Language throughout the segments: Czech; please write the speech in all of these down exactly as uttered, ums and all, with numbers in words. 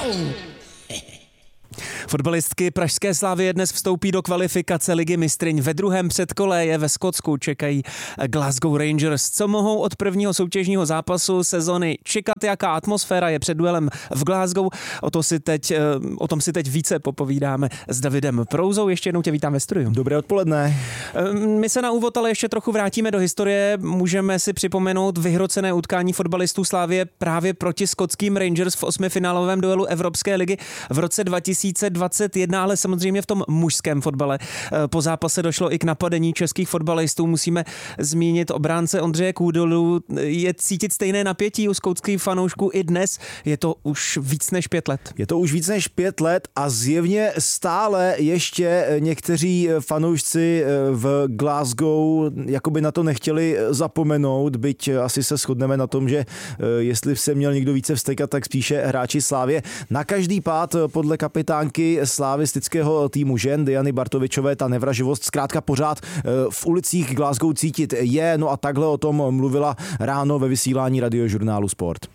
Fotbalistky pražské Slavie dnes vstoupí do kvalifikace Ligy mistryň. Ve druhém předkole je ve Skotsku čekají Glasgow Rangers. Co mohou od prvního soutěžního zápasu sezony čekat, jaká atmosféra je před duelem v Glasgow? O, to si teď, o tom si teď více popovídáme s Davidem Prouzou. Ještě jednou tě vítám ve studiu. Dobré odpoledne. My se na úvod ale ještě trochu vrátíme do historie. Můžeme si připomenout vyhrocené utkání fotbalistů Slavie právě proti skotským Rangers v osmifinálovém duelu Evropské ligy v roce dva tisíce dvacet jedna, ale samozřejmě v tom mužském fotbale. Po zápase došlo i k napadení českých fotbalistů. Musíme zmínit obránce Ondřeje Kůdolu. Je cítit stejné napětí u skotských fanoušků i dnes. Je to už víc než pět let. Je to už víc než pět let a zjevně stále ještě někteří fanoušci v Glasgow jakoby na to nechtěli zapomenout, byť asi se shodneme na tom, že jestli se měl někdo více vztekat, tak spíše hráči Slavie. Na každý pád podle kapitánky slavistického týmu žen Diany Bartovičové ta nevraživost zkrátka pořád v ulicích Glasgow cítit je. No a takhle o tom mluvila ráno ve vysílání Radiožurnálu Sport.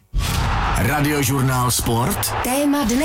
Radiožurnál Sport. Téma dne.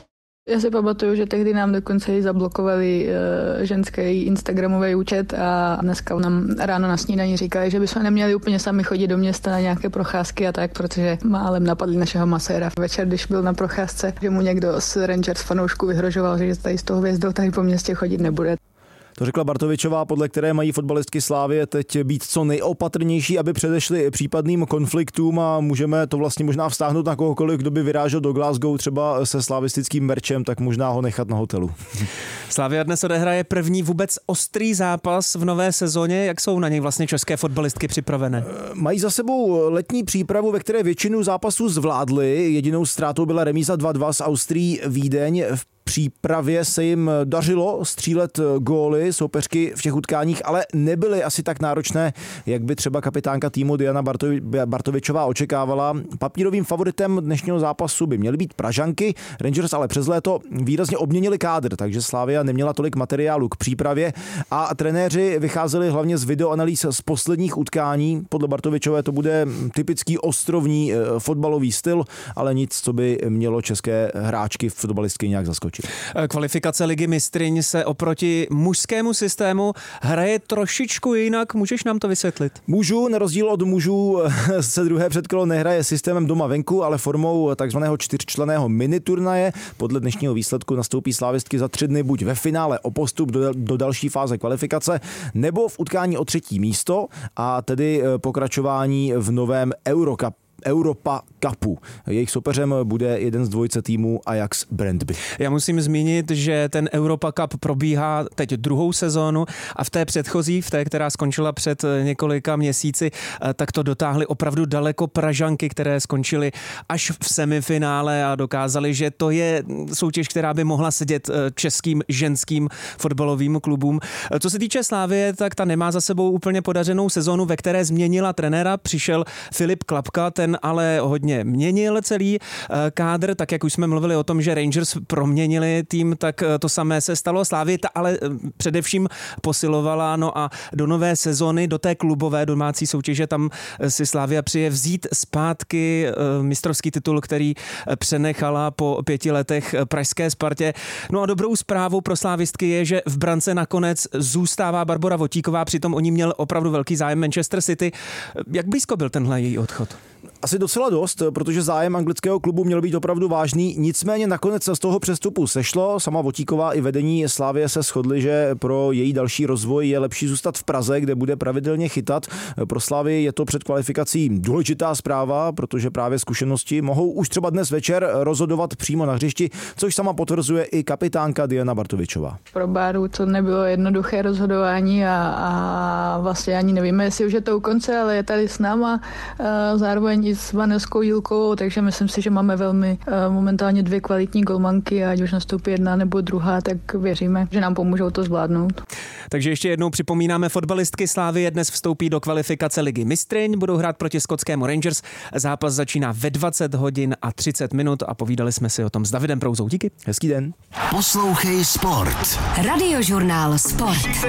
Já si pamatuju, že tehdy nám dokonce i zablokovali uh, ženský instagramový účet a dneska nám ráno na snídani říkali, že bychom neměli úplně sami chodit do města na nějaké procházky a tak, protože málem napadli našeho maséra. Večer, když byl na procházce, že mu někdo z Rangers fanoušku vyhrožoval, že tady z toho hvězdou tady po městě chodit nebude. To řekla Bartovičová, podle které mají fotbalistky Slavie teď být co nejopatrnější, aby předešli případným konfliktům, a můžeme to vlastně možná vztáhnout na kohokoliv, kdo by vyrážel do Glasgow třeba se slavistickým merčem, tak možná ho nechat na hotelu. Slavia dnes odehraje první vůbec ostrý zápas v nové sezóně. Jak jsou na něj vlastně české fotbalistky připravené? Mají za sebou letní přípravu, ve které většinu zápasů zvládli. Jedinou ztrátou byla remíza dva dva s Austrií Vídeň. V přípravě se jim dařilo střílet góly soupeřky v těch utkáních, ale nebyly asi tak náročné, jak by třeba kapitánka týmu Diana Bartovičová očekávala. Papírovým favoritem dnešního zápasu by měly být Pražanky. Rangers ale přes léto výrazně obměnili kádr, takže Slavia neměla tolik materiálu k přípravě a trenéři vycházeli hlavně z videoanalýz z posledních utkání. Podle Bartovičové to bude typický ostrovní fotbalový styl, ale nic, co by mělo české hráčky fotbalistky nějak zaskočit. Kvalifikace Ligy mistryň se oproti mužskému systému hraje trošičku jinak. Můžeš nám to vysvětlit? Můžu, na rozdíl od mužů se druhé předkolo nehraje systémem doma venku, ale formou takzvaného čtyřčlenného miniturnaje. Podle dnešního výsledku nastoupí slávistky za tři dny buď ve finále o postup do, do další fáze kvalifikace, nebo v utkání o třetí místo a tedy pokračování v novém Eurocup. Europa Cupu. Jejich soupeřem bude jeden z dvojice týmů Ajax Brøndby. Já musím zmínit, že ten Europa Cup probíhá teď druhou sezónu a v té předchozí, v té, která skončila před několika měsíci, tak to dotáhly opravdu daleko Pražanky, které skončily až v semifinále a dokázali, že to je soutěž, která by mohla sedět českým ženským fotbalovým klubům. Co se týče Slavie, tak ta nemá za sebou úplně podařenou sezónu, ve které změnila trenéra. Přišel Filip Klapka, ten ale hodně měnil celý kádr, tak jak už jsme mluvili o tom, že Rangers proměnili tým, tak to samé se stalo. Slavie ta ale především posilovala, no a do nové sezony, do té klubové domácí soutěže, tam si Slavia přije vzít zpátky mistrovský titul, který přenechala po pěti letech pražské Spartě. No a dobrou zprávou pro slávistky je, že v brance nakonec zůstává Barbora Votíková, přitom o ní měl opravdu velký zájem Manchester City. Jak blízko byl tenhle její odchod? Asi docela dost, protože zájem anglického klubu měl být opravdu vážný, nicméně nakonec z toho přestupu sešlo. Sama Votíková i vedení Slavie se shodli, že pro její další rozvoj je lepší zůstat v Praze, kde bude pravidelně chytat. Pro Slavii je to před kvalifikací důležitá zpráva, protože právě zkušenosti mohou už třeba dnes večer rozhodovat přímo na hřišti, což sama potvrzuje i kapitánka Diana Bartovičová. Pro Báru to nebylo jednoduché rozhodování a, a vlastně ani nevíme, jestli už je to u konce, ale je tady s náma zároveň s Vanelskou Jílkovou, takže myslím si, že máme velmi uh, momentálně dvě kvalitní golmanky a ať už nastoupí jedna nebo druhá, tak věříme, že nám pomůžou to zvládnout. Takže ještě jednou připomínáme, fotbalistky Slavie dnes vstoupí do kvalifikace Ligy mistryň, budou hrát proti skotskému Rangers. Zápas začíná ve dvacet hodin a třicet minut a povídali jsme si o tom s Davidem Prouzou. Díky. Hezký den. Poslouchej Sport. Radiožurnál Sport.